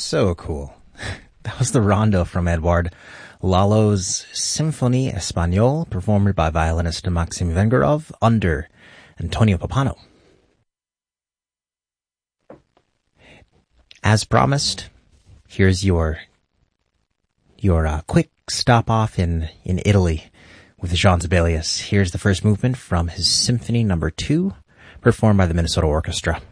So cool. That was the rondo from Edouard Lalo's Symphonie Espagnole, performed by violinist Maxim Vengerov under Antonio Pappano. As promised, here's your quick stop off in Italy with Jean Sibelius. Here's the first movement from his Symphony No. 2, performed by the Minnesota Orchestra.